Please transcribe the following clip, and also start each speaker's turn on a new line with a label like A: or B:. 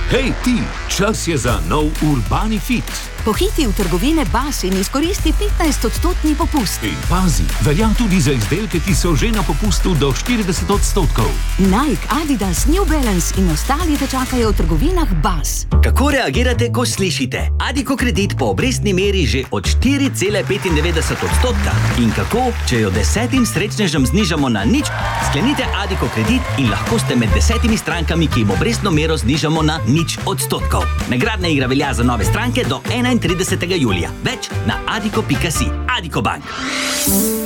A: Hej ti, čas je za nov Urbani Fit.
B: Pohiti v trgovine Bas in izkoristi 15% popust.
A: In pazi, velja tudi za izdelke, ki so že na popustu do 40%.
B: Nike, Adidas, New Balance in ostali te čakajo v trgovinah Bas.
C: Kako reagirate, ko slišite Addiko kredit po obrestni meri že od 4,95%? In kako, če jo 10 srečnežem znižamo na 0, sklenite Addiko kredit in lahko ste med 10 strankami, ki jim obrestno mero znižamo na 0%. Nagradna igra velja za nove stranke do 31. julija. Več na addiko.si. Addiko Bank.